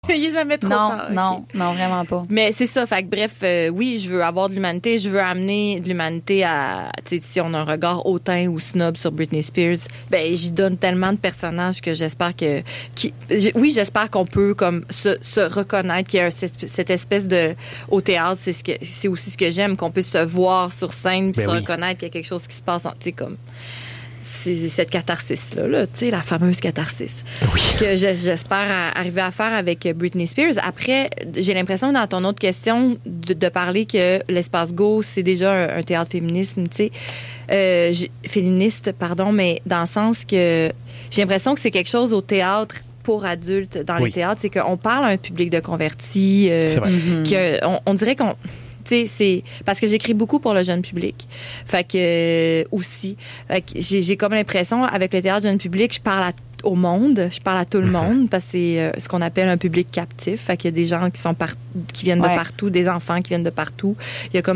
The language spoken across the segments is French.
Il est jamais trop tard. Non, vraiment pas. Mais c'est ça. Fait que bref, oui, je veux avoir de l'humanité. Je veux amener de l'humanité à, tu sais, si on a un regard hautain ou snob sur Britney Spears, ben, j'y donne tellement de personnages que j'espère oui, j'espère qu'on peut, comme, se reconnaître qu'il y a cette espèce de, au théâtre, c'est aussi ce que j'aime, qu'on puisse se voir sur scène puis reconnaître qu'il y a quelque chose qui se passe, tu sais, comme, c'est cette catharsis-là, tu sais, la fameuse catharsis. Oui. Que j'espère arriver à faire avec Britney Spears. Après, j'ai l'impression, dans ton autre question, de parler que l'Espace Go, c'est déjà un théâtre féminisme, tu sais, féministe, pardon, mais dans le sens que j'ai l'impression que c'est quelque chose au théâtre pour adultes, dans les théâtres, c'est qu'on parle à un public de convertis, c'est vrai. on dirait qu'on... Tu sais, c'est parce que j'écris beaucoup pour le jeune public. Fait que aussi, fait que j'ai comme l'impression avec le théâtre jeune public, je parle au monde, je parle à tout le monde parce que c'est ce qu'on appelle un public captif. Fait qu'il y a des gens qui viennent de partout, des enfants qui viennent de partout. Il y a comme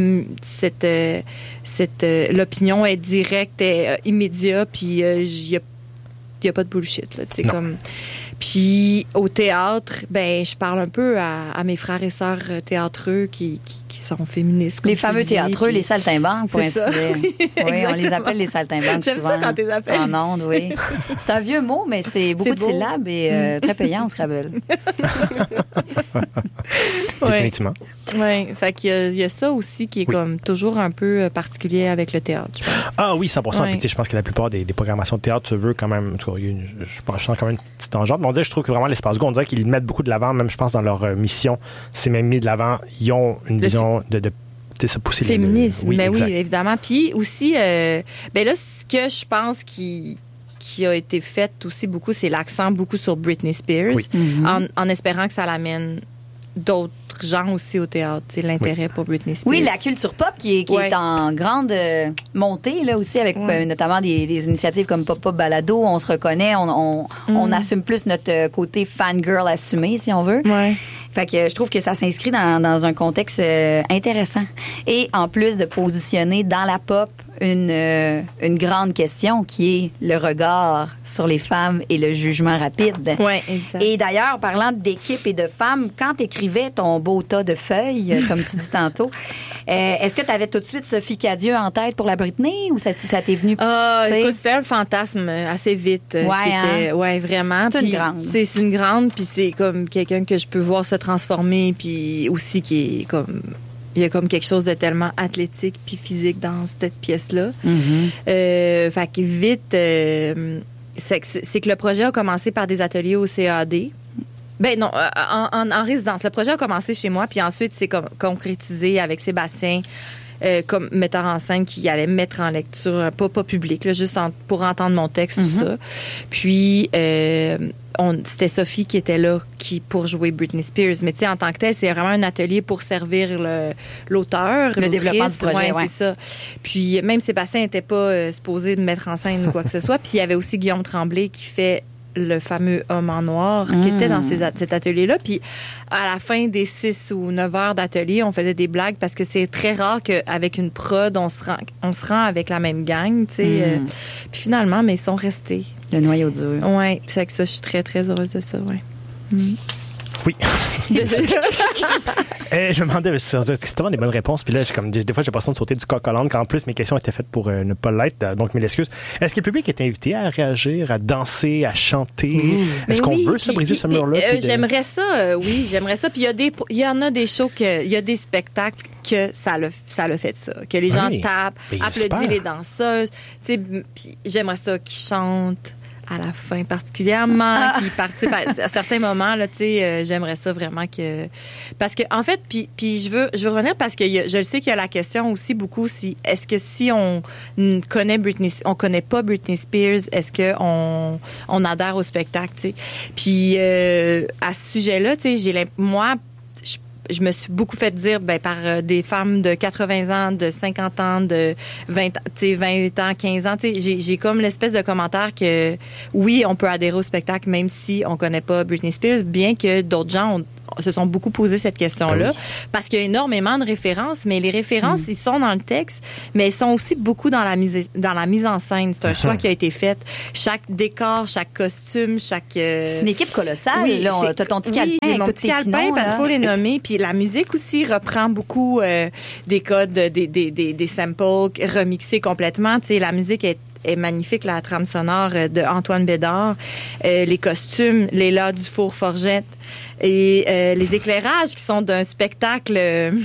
l'opinion est directe, est immédiate, puis il y a pas de bullshit là, tu sais comme. Puis au théâtre, ben je parle un peu à mes frères et sœurs théâtreux qui sont féministes. Les fameux théâtreux, les saltimbanques, pour ainsi dire. Oui, on les appelle les saltimbanques souvent. J'aime ça quand tu les appelles. En ondes, oui. C'est un vieux mot, mais c'est beaucoup de syllabes et très payant au Scrabble. Définitivement. Oui, fait qu'il y a ça aussi qui est comme toujours un peu particulier avec le théâtre, je pense. Ah oui, 100%. Puis, je pense que la plupart des programmations de théâtre se veut quand même, en tout cas, je sens quand même une petite tangente, mais on dirait, je trouve que vraiment l'Espace Go, on dirait qu'ils mettent beaucoup de l'avant, même je pense dans leur mission, c'est même mis de l'avant, ils ont une vision de se pousser féminisme, oui, évidemment. Puis aussi, ben là, ce que je pense qui a été fait aussi beaucoup, c'est l'accent beaucoup sur Britney Spears, en espérant que ça l'amène d'autres gens aussi au théâtre, l'intérêt pour Britney Spears. Oui, la culture pop qui est en grande montée là aussi avec notamment des initiatives comme Pop Pop Balado, on se reconnaît, on assume plus notre côté fangirl assumé si on veut. Ouais. Fait que je trouve que ça s'inscrit dans un contexte intéressant. Et en plus de positionner dans la pop une grande question qui est le regard sur les femmes et le jugement rapide. Oui, exact. Et d'ailleurs, parlant d'équipe et de femmes, quand tu écrivais ton beau tas de feuilles, comme tu dis tantôt, est-ce que tu avais tout de suite Sophie Cadieux en tête pour la Britney ou ça t'est venu? Écoute, c'était un fantasme assez vite. Ouais, vraiment. C'est une grande. C'est une grande, puis c'est comme quelqu'un que je peux voir se transformer, puis aussi qui est comme... Il y a comme quelque chose de tellement athlétique puis physique dans cette pièce-là. Fait que vite, c'est que le projet a commencé par des ateliers au CAD. Ben non, en résidence. Le projet a commencé chez moi, puis ensuite c'est concrétisé avec Sébastien comme metteur en scène qui allait mettre en lecture, pas public, là, juste pour entendre mon texte, tout ça. Puis c'était Sophie qui était là pour jouer Britney Spears. Mais tu sais, en tant que tel, c'est vraiment un atelier pour servir l'auteur, le développement du projet. Ouais, c'est ça. Puis même Sébastien n'était pas supposé de mettre en scène ou quoi que ce soit. Puis il y avait aussi Guillaume Tremblay qui fait le fameux homme en noir qui était dans cet atelier-là. Puis à la fin des 6 ou 9 heures d'atelier, on faisait des blagues parce que c'est très rare qu'avec une prod, on se rend avec la même gang, tu sais. Puis finalement, mais ils sont restés. Le noyau dur. Oui, c'est que ça, je suis très, très heureuse de ça, oui. Oui. Je me demandais, c'est vraiment des bonnes réponses. Puis là, des fois, j'ai l'impression de sauter du coq à l'âne, quand en plus, mes questions étaient faites pour ne pas l'être. Donc, mes excuses. Est-ce que le public est invité à réagir, à danser, à chanter? Est-ce qu'on veut se briser ce mur-là? J'aimerais ça, oui, j'aimerais ça. Puis il y en a des shows, il y a des spectacles que ça l'a fait ça. Que les gens tapent, applaudissent les danseuses. Puis j'aimerais ça qu'ils chantent à la fin particulièrement, qui participent à certains moments là, tu sais, j'aimerais ça vraiment que parce que en fait puis je veux revenir parce que je le sais qu'il y a la question aussi beaucoup est-ce que si on connaît on connaît pas Britney Spears, est-ce que on adhère au spectacle, tu sais. Puis à ce sujet-là, tu sais, moi je me suis beaucoup fait dire par des femmes de 80 ans, de 50 ans, de 20 ans, 15 ans. J'ai comme l'espèce de commentaire que oui, on peut adhérer au spectacle même si on connaît pas Britney Spears, bien que d'autres gens se sont beaucoup posé cette question-là parce qu'il y a énormément de références, mais les références, ils sont dans le texte, mais ils sont aussi beaucoup dans la mise en scène. C'est un choix qui a été fait. Chaque décor, chaque costume, c'est une équipe colossale. Oui, là, t'as ton petit calepin avec tous tes petits noms. Parce qu'il faut les nommer. Puis la musique aussi reprend beaucoup des codes, des samples remixés complètement. Tu sais, la musique est magnifique, la trame sonore de Antoine Bédard, les costumes, Léla Dufour-Forgette et les éclairages qui sont d'un spectacle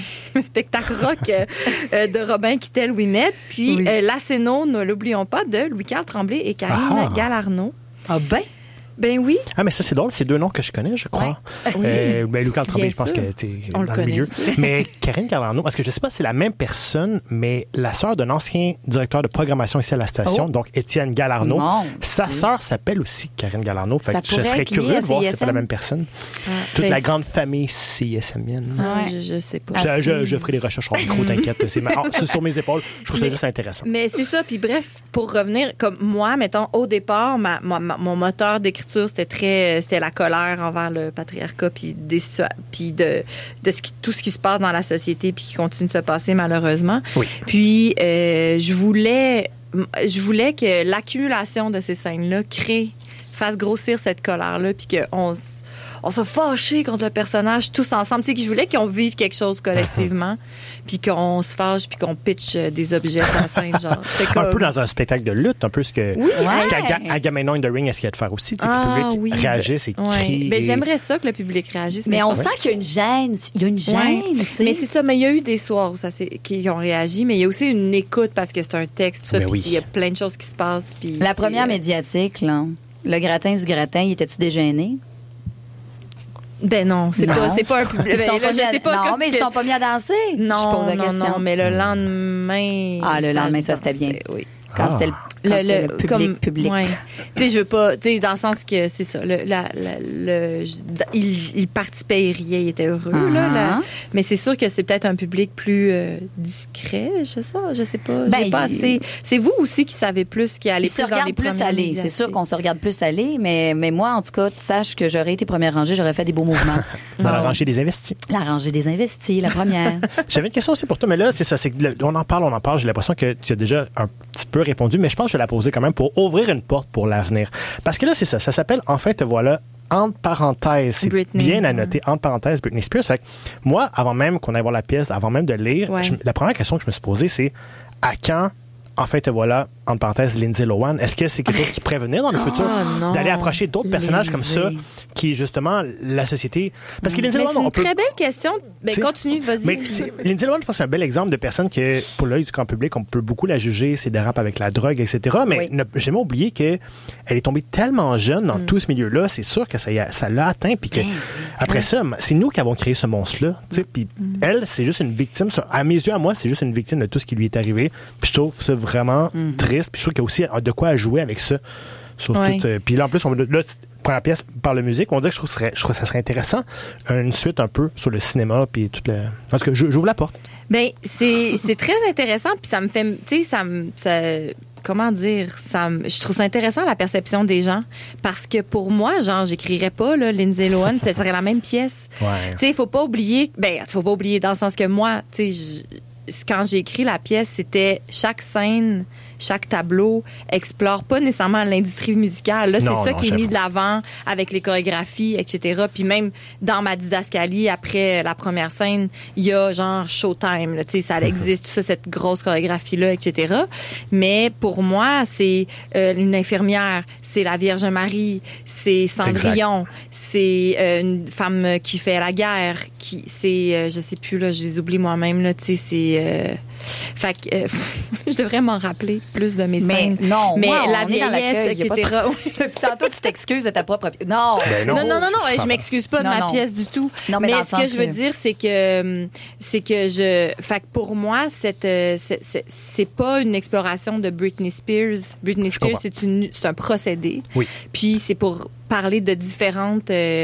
rock de Robin Kittel-Ouimet, puis l'Acéno, ne l'oublions pas, de Louis-Carl Tremblay et Karine Galarno. Ah ben? Ben oui. Ah, mais ça, c'est drôle. C'est 2 noms que je connais, je crois. Ouais. Louis-Carl Tremblay, je pense que tu es dans le milieu. Mais Karine Galarno, parce que je sais pas si c'est la même personne, mais la sœur d'un ancien directeur de programmation ici à la station, donc Étienne Galarno, sa sœur s'appelle aussi Karine Galarno. Fait que je serais curieux de voir si c'est pas la même personne. Toute la grande famille CISMienne. Je sais pas. Je ferai des recherches en micro, t'inquiète. C'est sur mes épaules. Je trouve ça juste intéressant. Mais c'est ça. Puis bref, pour revenir, comme moi, mettons, au départ, mon moteur d'écriture, c'était la colère envers le patriarcat puis de tout ce qui se passe dans la société puis qui continue de se passer malheureusement. Oui. Puis je voulais que l'accumulation de ces scènes-là fasse grossir cette colère-là puis qu'on s'est fâché contre le personnage tous ensemble. Tu sais, je voulais qu'on vive quelque chose collectivement, puis qu'on se fâche, puis qu'on pitch des objets sur la scène, genre. Un peu dans un spectacle de lutte, un peu ce que... Oui, Agamemnon in the Ring essayait de faire aussi. Que le public réagisse et crie. Mais j'aimerais ça que le public réagisse. Mais on sent qu'il y a une gêne. Il y a une gêne, tu sais. Mais c'est ça. Mais il y a eu des soirs où qui ont réagi, mais il y a aussi une écoute parce que c'est un texte, puis il y a plein de choses qui se passent. Puis la première médiatique, là, le gratin du gratin, il était-tu dégêné? Ben non, c'est pas un public. Ils sont pas mis à danser. Non, je pose la question. Non, mais le lendemain. Ah, le lendemain, ça c'était bien. Oui. Quand c'était le public. Ouais. Tu sais, je veux pas, tu sais, dans le sens que c'est ça. Il participait et riait, il était heureux, là. Mais c'est sûr que c'est peut-être un public plus discret, je sais pas. C'est vous aussi qui savez plus, qui allez plus dans les premières aller. C'est sûr qu'on se regarde plus aller, mais moi, en tout cas, tu saches que j'aurais été première rangée, j'aurais fait des beaux mouvements. Dans la rangée des investis. La rangée des investis, la première. J'avais une question aussi pour toi, mais là, c'est ça, on en parle. J'ai l'impression que tu as déjà un petit peu répondu, mais je pense que je vais la poser quand même pour ouvrir une porte pour l'avenir. Parce que là, c'est ça s'appelle « Enfin te voilà » entre parenthèses. C'est Britney, bien à noter, entre parenthèses, Britney Spears. Fait que moi, avant même qu'on aille voir la pièce, avant même de lire, la première question que je me suis posée, c'est à quand Enfin te voilà, entre parenthèses, Lindsay Lohan. Est-ce que c'est quelque chose qui pourrait venir dans le futur d'aller approcher d'autres personnages comme ça, qui est justement la société? Parce que Lindsay Lohan, c'est une très belle question. Ben, continue, vas-y. Mais Lindsay Lohan, je pense que c'est un bel exemple de personne que, pour l'œil du grand public, on peut beaucoup la juger, ses dérapes avec la drogue, etc. Mais ne jamais oublier qu'elle est tombée tellement jeune dans tout ce milieu-là, c'est sûr que ça l'a atteint. Puis que, après ça, c'est nous qui avons créé ce monstre-là. Puis elle, c'est juste une victime. À mes yeux, à moi, c'est juste une victime de tout ce qui lui est arrivé. Puis je trouve ça vraiment triste. Puis je trouve qu'il y a aussi de quoi jouer avec ça. Puis là, en plus, première pièce par la musique, on dirait que je trouve que ça serait intéressant, une suite un peu sur le cinéma, puis tout le... En tout cas, j'ouvre la porte. Ben, c'est très intéressant, puis ça me fait... Tu sais, comment dire, je trouve ça intéressant, la perception des gens, parce que pour moi, genre, j'écrirais pas, là, Lindsay Lohan, ça serait la même pièce. Tu sais, faut pas oublier dans le sens que moi, tu sais, quand j'ai écrit la pièce, c'était chaque scène, chaque tableau explore pas nécessairement l'industrie musicale. Là, c'est ça qui est mis de l'avant avec les chorégraphies, etc. Puis même dans ma didascalie, après la première scène, il y a genre Showtime, là, tu sais, ça existe, tout ça, cette grosse chorégraphie-là, etc. Mais pour moi, c'est une infirmière, c'est la Vierge Marie, c'est Cendrillon, c'est une femme qui fait la guerre, c'est, je sais plus, là, je les oublie moi-même, là, tu sais, c'est... fait que je devrais m'en rappeler plus de mes scènes. Mais la vieillesse, etc. Tantôt, tu t'excuses de ta propre... Non, je m'excuse pas de ma pièce du tout. Non, mais ce que je veux dire, c'est que fait que pour moi, c'est pas une exploration de Britney Spears. Britney Spears, c'est un procédé. Oui. Puis c'est pour parler de différents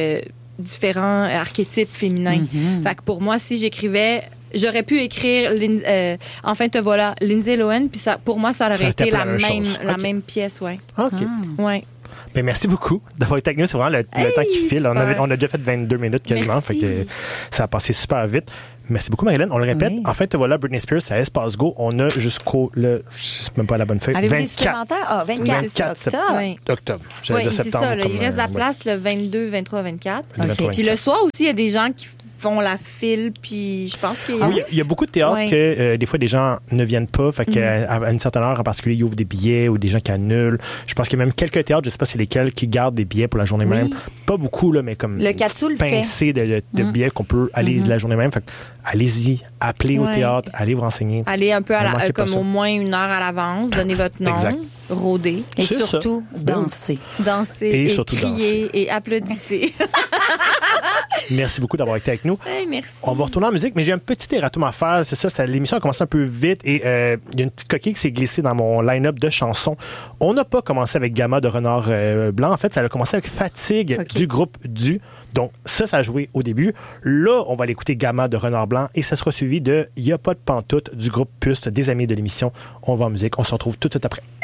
archétypes féminins. Fait que pour moi, si j'écrivais... J'aurais pu écrire Enfin te voilà, Lindsay Lohan, puis ça, pour moi, ça aurait été la même pièce, OK. Ouais. Ben, merci beaucoup d'avoir été avec nous. C'est vraiment le temps qui file. On a déjà fait 22 minutes quasiment. Fait que ça a passé super vite. Merci beaucoup, Marie-Hélène. On le répète. En fait, voilà, Britney Spears, c'est à Espace Go. On a jusqu'au, je sais même pas la bonne feuille. Avez-vous des supplémentaires? 24 octobre. Oui, c'est ça. Il reste de la place le 22, 23, 24. Puis le soir aussi, il y a des gens qui font la file, puis je pense qu'il y a... Oui, il y a beaucoup de théâtres que des fois, des gens ne viennent pas. Fait qu'à une certaine heure en particulier, ils ouvrent des billets ou des gens qui annulent. Je pense qu'il y a même quelques théâtres, je sais pas c'est lesquels, qui gardent des billets pour la journée même. Pas beaucoup, là, mais comme le Katsu pincé de billets qu'on peut aller la journée même. Fait que, allez-y, appelez au théâtre, allez vous renseigner. Allez un peu comme au moins une heure à l'avance, donnez votre nom, rôdez. Et surtout, dansez. Dansez et surtout criez et applaudissez. Merci beaucoup d'avoir été avec nous. Hey, merci. On va retourner en musique, mais j'ai un petit erratum à faire. C'est ça, l'émission a commencé un peu vite et il y a une petite coquille qui s'est glissée dans mon line-up de chansons. On n'a pas commencé avec Gamma de Renard Blanc. En fait, ça a commencé avec Fatigue du groupe Du. Donc, ça a joué au début. Là, on va aller écouter Gamma de Renard Blanc et ça sera suivi de Y a pas de pantoute du groupe Puste, des amis de l'émission. On va en musique. On se retrouve tout de suite après.